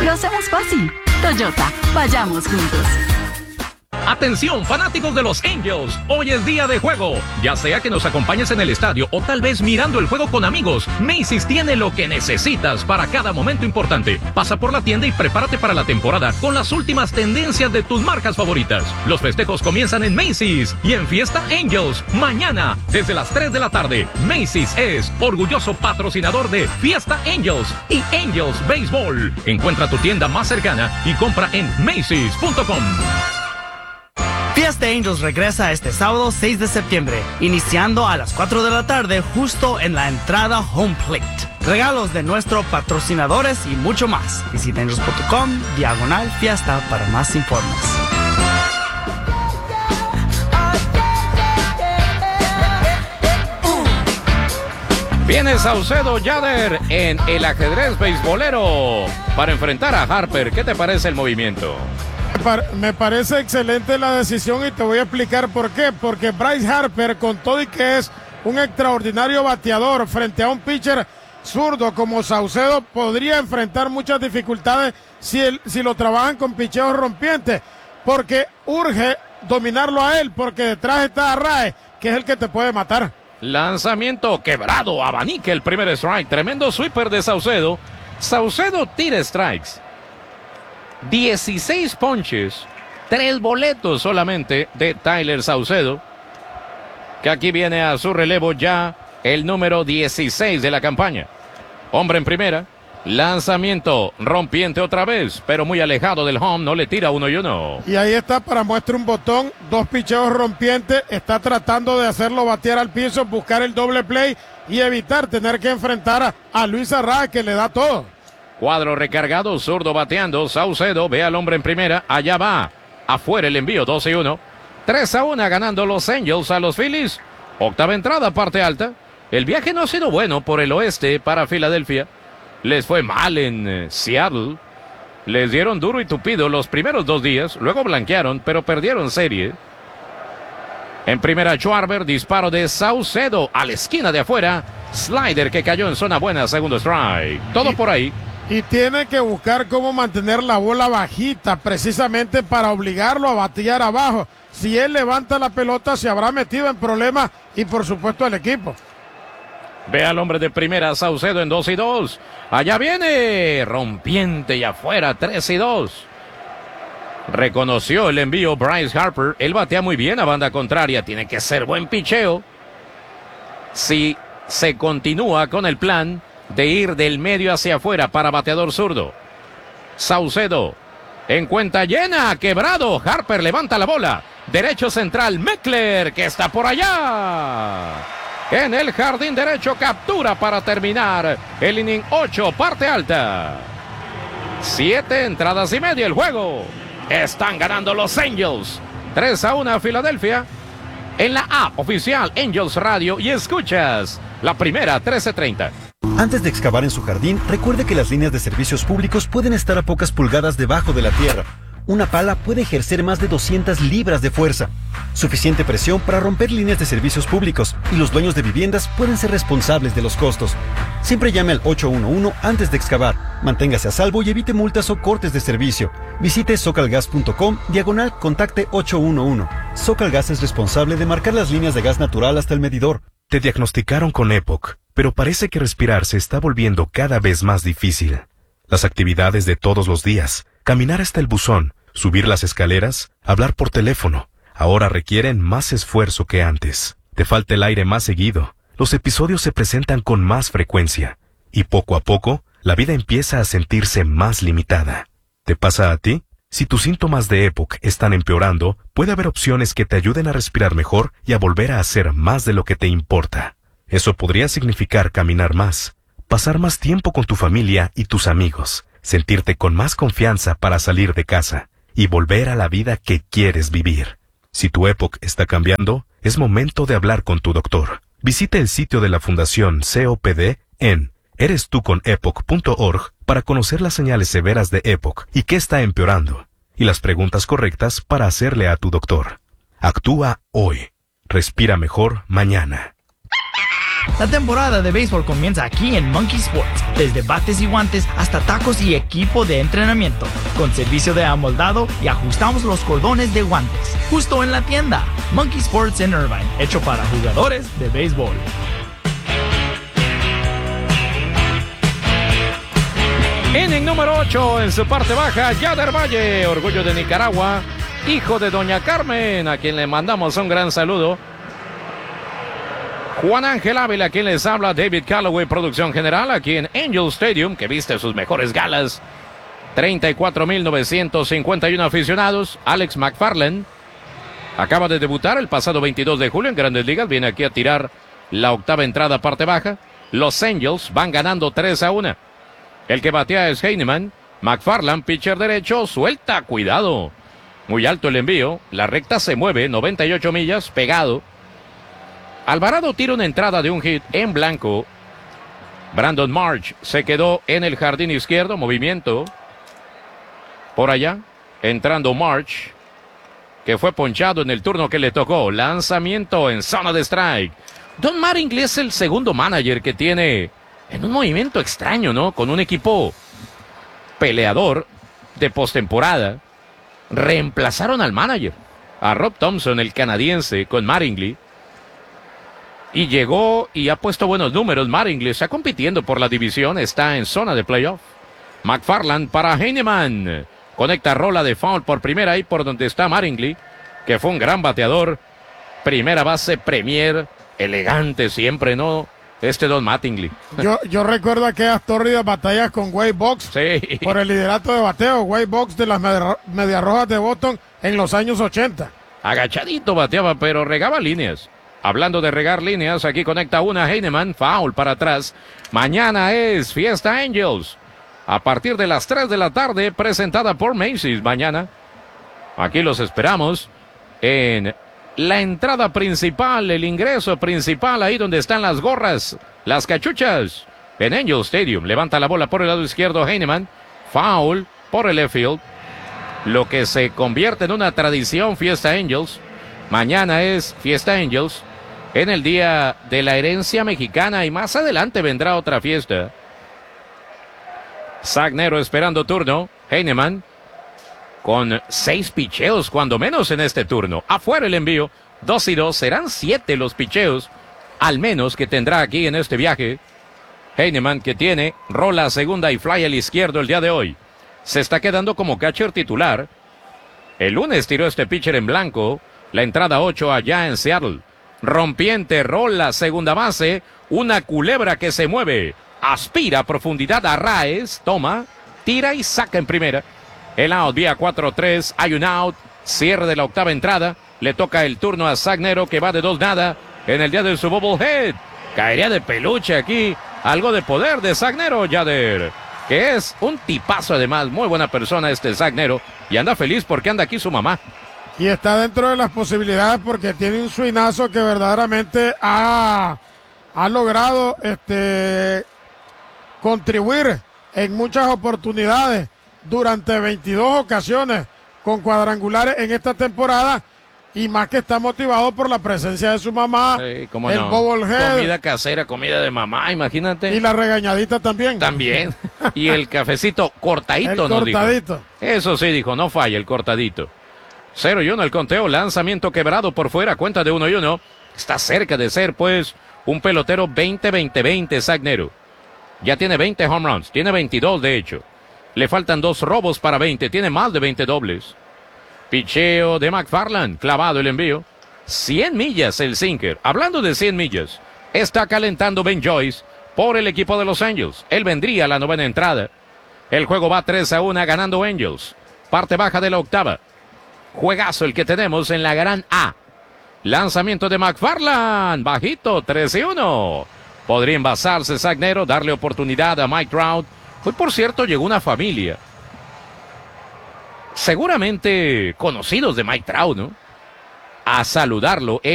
Lo hacemos fácil. Toyota, vayamos juntos. Atención, fanáticos de los Angels, hoy es día de juego. Ya sea que nos acompañes en el estadio o tal vez mirando el juego con amigos, Macy's tiene lo que necesitas para cada momento importante. Pasa por la tienda y prepárate para la temporada con las últimas tendencias de tus marcas favoritas. Los festejos comienzan en Macy's y en Fiesta Angels, mañana desde las 3 de la tarde. Macy's es orgulloso patrocinador de Fiesta Angels y Angels Baseball. Encuentra tu tienda más cercana y compra en Macy's.com. Fiesta Angels regresa este sábado 6 de septiembre, iniciando a las 4 de la tarde justo en la entrada Home Plate. Regalos de nuestros patrocinadores y mucho más. Visita angels.com/fiesta para más informes. Viene Saucedo Yader en el ajedrez beisbolero para enfrentar a Harper. ¿Qué te parece el movimiento? Me parece excelente la decisión y te voy a explicar por qué. Porque Bryce Harper, con todo y que es un extraordinario bateador frente a un pitcher zurdo como Saucedo, podría enfrentar muchas dificultades si lo trabajan con picheos rompientes. Porque urge dominarlo a él, porque detrás está Arraez, que es el que te puede matar. Lanzamiento quebrado, abanique el primer strike. Tremendo sweeper de Saucedo. Saucedo tira strikes. 16 ponches, 3 boletos solamente de Tyler Saucedo, que aquí viene a su relevo ya el número 16 de la campaña. Hombre en primera, lanzamiento rompiente otra vez, pero muy alejado del home, no le tira 1-1. Y ahí está, para muestra un botón, 2 picheos rompientes, está tratando de hacerlo batear al piso, buscar el doble play y evitar tener que enfrentar a Luis Arraez, que le da todo. Cuadro recargado, zurdo bateando, Saucedo ve al hombre en primera, allá va, afuera el envío, 2-1, 3-1 ganando los Angels a los Phillies. Octava entrada, parte alta. El viaje no ha sido bueno por el oeste para Filadelfia. Les fue mal en Seattle. Les dieron duro y tupido los primeros 2 días, luego blanquearon, pero perdieron serie. En primera, Schwarber, disparo de Saucedo a la esquina de afuera. Slider que cayó en zona buena, segundo strike. Todo por ahí. Y tiene que buscar cómo mantener la bola bajita, precisamente para obligarlo a batear abajo. Si él levanta la pelota, se habrá metido en problemas y, por supuesto, el equipo. Ve al hombre de primera, Saucedo en 2-2. Allá viene, rompiente y afuera, 3-2. Reconoció el envío Bryce Harper. Él batea muy bien a banda contraria. Tiene que ser buen picheo. Si se continúa con el plan de ir del medio hacia afuera para bateador zurdo. Saucedo en cuenta llena, quebrado. Harper levanta la bola. Derecho central, Meckler, que está por allá. En el jardín derecho, captura para terminar el inning 8, parte alta. 7 entradas y media el juego. Están ganando los Angels. 3-1 a Filadelfia. En la app oficial Angels Radio y escuchas la primera 13:30. Antes de excavar en su jardín, recuerde que las líneas de servicios públicos pueden estar a pocas pulgadas debajo de la tierra. Una pala puede ejercer más de 200 libras de fuerza. Suficiente presión para romper líneas de servicios públicos, y los dueños de viviendas pueden ser responsables de los costos. Siempre llame al 811 antes de excavar. Manténgase a salvo y evite multas o cortes de servicio. Visite socalgas.com/contacte 811. Socalgas es responsable de marcar las líneas de gas natural hasta el medidor. Te diagnosticaron con EPOC, pero parece que respirar se está volviendo cada vez más difícil. Las actividades de todos los días, caminar hasta el buzón, subir las escaleras, hablar por teléfono, ahora requieren más esfuerzo que antes. Te falta el aire más seguido, los episodios se presentan con más frecuencia, y poco a poco, la vida empieza a sentirse más limitada. ¿Te pasa a ti? Si tus síntomas de EPOC están empeorando, puede haber opciones que te ayuden a respirar mejor y a volver a hacer más de lo que te importa. Eso podría significar caminar más, pasar más tiempo con tu familia y tus amigos, sentirte con más confianza para salir de casa y volver a la vida que quieres vivir. Si tu EPOC está cambiando, es momento de hablar con tu doctor. Visita el sitio de la Fundación COPD en erestuconepoc.org para conocer las señales severas de EPOC y qué está empeorando, y las preguntas correctas para hacerle a tu doctor. Actúa hoy. Respira mejor mañana. La temporada de béisbol comienza aquí en Monkey Sports, desde bates y guantes hasta tacos y equipo de entrenamiento, con servicio de amoldado y ajustamos los cordones de guantes, justo en la tienda. Monkey Sports en Irvine, hecho para jugadores de béisbol. Inning número 8 en su parte baja, Yader Valle, orgullo de Nicaragua, hijo de doña Carmen, a quien le mandamos un gran saludo. Juan Ángel Ávila, a quien les habla, David Calloway, producción general, aquí en Angel Stadium, que viste sus mejores galas. 34,951 aficionados. Alex McFarland acaba de debutar el pasado 22 de julio en Grandes Ligas, viene aquí a tirar la octava entrada parte baja. Los Angels van ganando 3-1. El que batea es Heinemann. McFarland, pitcher derecho, suelta, cuidado. Muy alto el envío, la recta se mueve, 98 millas, pegado. Alvarado tira una entrada de un hit en blanco. Brandon March se quedó en el jardín izquierdo, movimiento. Por allá, entrando March, que fue ponchado en el turno que le tocó. Lanzamiento en zona de strike. Don Mattingly es el segundo manager que tiene en un movimiento extraño, ¿no? Con un equipo peleador de postemporada. Reemplazaron al manager, a Rob Thompson, el canadiense, con Mattingly. Y llegó y ha puesto buenos números. Mattingly está compitiendo por la división, está en zona de playoff. McFarland para Heinemann. Conecta rola de foul por primera ahí por donde está Mattingly, que fue un gran bateador. Primera base premier, elegante siempre, ¿no? Don Mattingly. Yo recuerdo aquellas tórridas batallas con Wade Boggs, sí, por el liderato de bateo. Wade Boggs de las Medias Rojas de Boston en los años 80. Agachadito bateaba, pero regaba líneas. Hablando de regar líneas, aquí conecta una Heinemann, foul para atrás. Mañana es Fiesta Angels. A partir de las 3 de la tarde, presentada por Macy's mañana. Aquí los esperamos en la entrada principal, el ingreso principal, ahí donde están las gorras, las cachuchas, en Angel Stadium. Levanta la bola por el lado izquierdo Heinemann, foul por el left field. Lo que se convierte en una tradición, Fiesta Angels. Mañana es Fiesta Angels, en el día de la herencia mexicana, y más adelante vendrá otra fiesta. Zagnero esperando turno, Heinemann con 6 picheos, cuando menos en este turno. Afuera el envío, 2-2, serán 7 los picheos, al menos, que tendrá aquí en este viaje. Heinemann, que tiene rola segunda y fly al izquierdo el día de hoy. Se está quedando como catcher titular. El lunes tiró este pitcher en blanco, la entrada 8 allá en Seattle. Rompiente, rola segunda base, una culebra que se mueve. Aspira a profundidad a Raes, toma, tira y saca en primera. El out vía 4-3, hay un out, cierre de la octava entrada. Le toca el turno a Zagnero, que va de 2-0 en el día de su bobblehead. Caería de peluche aquí, algo de poder de Zagnero, Yader, que es un tipazo además, muy buena persona Zagnero, y anda feliz porque anda aquí su mamá. Y está dentro de las posibilidades porque tiene un swingazo que verdaderamente ha logrado contribuir en muchas oportunidades durante 22 ocasiones con cuadrangulares en esta temporada, y más que está motivado por la presencia de su mamá, sí, cómo el no. bobblehead, Comida casera, comida de mamá, imagínate. y la regañadita también. También. Y el cafecito cortadito, el ¿no? cortadito. Dijo. Eso sí, dijo, no falla el cortadito. 0-1 el conteo, lanzamiento quebrado por fuera, cuenta de 1-1. Está cerca de ser, pues, un pelotero 20-20-20, Zagnero. Ya tiene 20 home runs, tiene 22 de hecho. Le faltan 2 robos para 20, tiene más de 20 dobles. Picheo de McFarland, clavado el envío. 100 millas el sinker. Hablando de 100 millas, está calentando Ben Joyce por el equipo de los Angels. Él vendría a la novena entrada. El juego va 3-1 ganando Angels. Parte baja de la octava. Juegazo el que tenemos en la gran A. Lanzamiento de McFarland, bajito, 3-1. Podría envasarse Zagnero, darle oportunidad a Mike Trout. Hoy, por cierto, llegó una familia, seguramente conocidos de Mike Trout, ¿no?, a saludarlo.